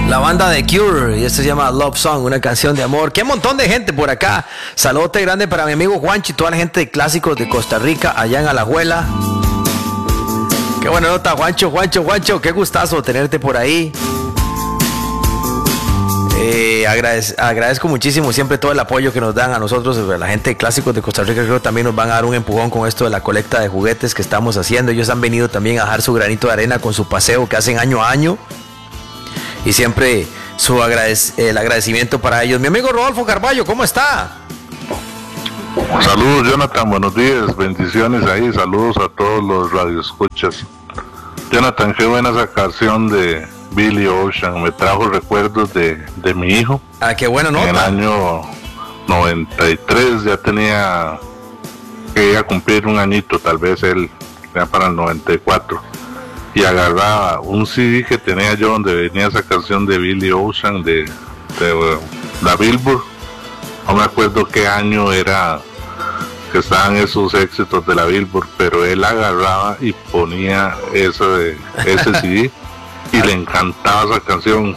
La banda de Cure, y esto se llama Love Song, una canción de amor. Qué montón de gente por acá. Saludote grande para mi amigo Juancho y toda la gente de Clásicos de Costa Rica, allá en Alajuela. Qué buena nota, Juancho, qué gustazo tenerte por ahí. Agradezco muchísimo siempre todo el apoyo que nos dan a nosotros, la gente de Clásicos de Costa Rica. Creo que también nos van a dar un empujón con esto de la colecta de juguetes que estamos haciendo. Ellos han venido también a dejar su granito de arena con su paseo que hacen año a año, y siempre el agradecimiento para ellos. Mi amigo Rodolfo Carballo, ¿cómo está? Saludos, Jonathan, buenos días, bendiciones ahí, saludos a todos los radioescuchas. Jonathan, qué buena esa canción de Billy Ocean, me trajo recuerdos de mi hijo. Ah, qué buena nota. En el año 93 ya quería cumplir un añito, tal vez él ya para el 94, y agarraba un CD que tenía yo donde venía esa canción de Billy Ocean de la Billboard. No me acuerdo qué año era que estaban esos éxitos de la Billboard, pero él agarraba y ponía ese CD y le encantaba esa canción,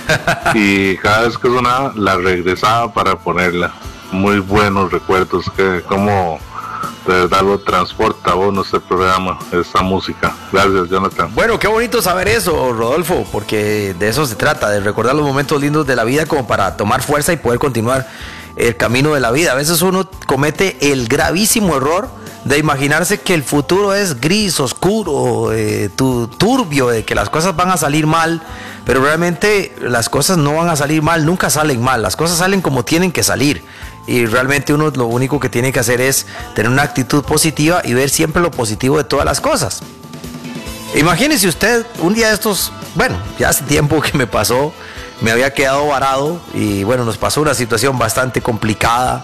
y cada vez que sonaba la regresaba para ponerla. Muy buenos recuerdos, que como de verdad lo transporta a uno este programa, esta música. Gracias, Jonathan. Bueno, qué bonito saber eso, Rodolfo, porque de eso se trata, de recordar los momentos lindos de la vida como para tomar fuerza y poder continuar el camino de la vida. A veces uno comete el gravísimo error de imaginarse que el futuro es gris, oscuro, turbio, de que las cosas van a salir mal, pero realmente las cosas no van a salir mal, nunca salen mal, las cosas salen como tienen que salir, y realmente uno lo único que tiene que hacer es tener una actitud positiva y ver siempre lo positivo de todas las cosas. Imagínese usted, un día de estos, bueno, ya hace tiempo que me pasó, me había quedado varado y bueno, nos pasó una situación bastante complicada,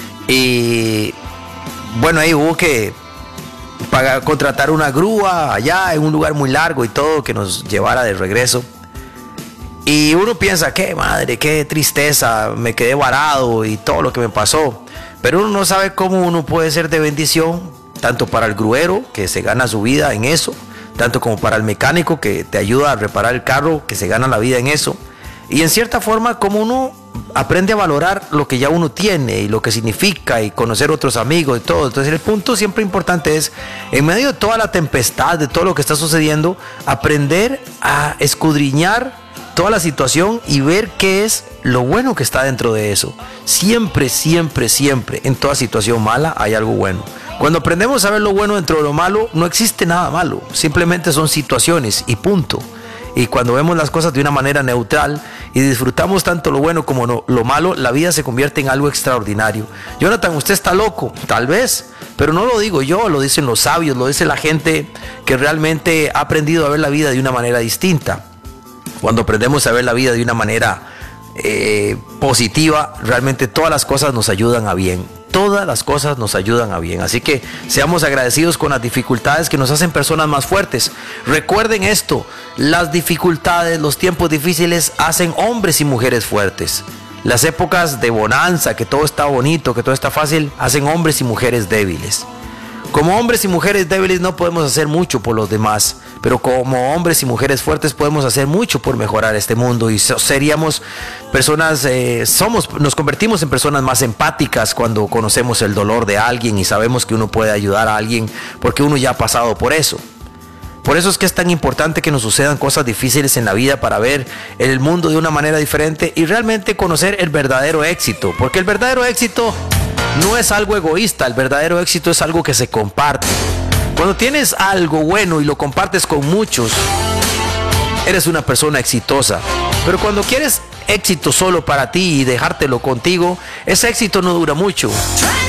y bueno, ahí hubo que contratar una grúa allá en un lugar muy largo y todo, que nos llevara de regreso. Y uno piensa, qué madre, qué tristeza, me quedé varado y todo lo que me pasó. Pero uno no sabe cómo uno puede ser de bendición, tanto para el gruero, que se gana su vida en eso, tanto como para el mecánico, que te ayuda a reparar el carro, que se gana la vida en eso. Y en cierta forma, como uno aprende a valorar lo que ya uno tiene y lo que significa, y conocer otros amigos y todo. Entonces el punto siempre importante es, en medio de toda la tempestad, de todo lo que está sucediendo, aprender a escudriñar toda la situación y ver qué es lo bueno que está dentro de eso. Siempre, siempre, siempre, en toda situación mala hay algo bueno. Cuando aprendemos a ver lo bueno dentro de lo malo, no existe nada malo, simplemente son situaciones y punto. Y cuando vemos las cosas de una manera neutral y disfrutamos tanto lo bueno como lo malo, la vida se convierte en algo extraordinario. Jonathan, usted está loco, tal vez, pero no lo digo yo, lo dicen los sabios, lo dice la gente que realmente ha aprendido a ver la vida de una manera distinta. Cuando aprendemos a ver la vida de una manera positiva, realmente todas las cosas nos ayudan a bien. Todas las cosas nos ayudan a bien. Así que seamos agradecidos con las dificultades que nos hacen personas más fuertes. Recuerden esto, las dificultades, los tiempos difíciles hacen hombres y mujeres fuertes. Las épocas de bonanza, que todo está bonito, que todo está fácil, hacen hombres y mujeres débiles. Como hombres y mujeres débiles no podemos hacer mucho por los demás, pero como hombres y mujeres fuertes podemos hacer mucho por mejorar este mundo, y seríamos personas, nos convertimos en personas más empáticas cuando conocemos el dolor de alguien y sabemos que uno puede ayudar a alguien porque uno ya ha pasado por eso. Por eso es que es tan importante que nos sucedan cosas difíciles en la vida para ver el mundo de una manera diferente y realmente conocer el verdadero éxito, porque el verdadero éxito no es algo egoísta, el verdadero éxito es algo que se comparte. Cuando tienes algo bueno y lo compartes con muchos, eres una persona exitosa. Pero cuando quieres éxito solo para ti y dejártelo contigo, ese éxito no dura mucho.